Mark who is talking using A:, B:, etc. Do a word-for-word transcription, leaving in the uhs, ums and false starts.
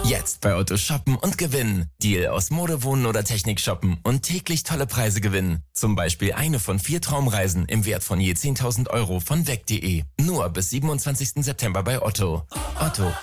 A: Jetzt bei Otto shoppen und gewinnen. Deal aus Mode, Wohnen oder Technik shoppen und täglich tolle Preise gewinnen. Zum Beispiel eine von vier Traumreisen im Wert von je zehntausend Euro von weg punkt de. Nur bis siebenundzwanzigsten September bei Otto. Otto,